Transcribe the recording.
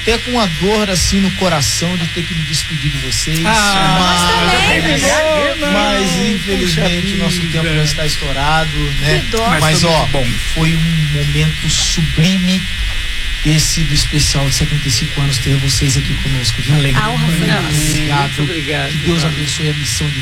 até com uma dor assim no coração de ter que me despedir de vocês. Mas infelizmente o nosso tempo já está estourado, né? Mas foi um momento sublime esse do especial de 75 anos ter vocês aqui conosco, viu? A honra foi nossa. Obrigado. Muito obrigado. Que Deus abençoe a missão de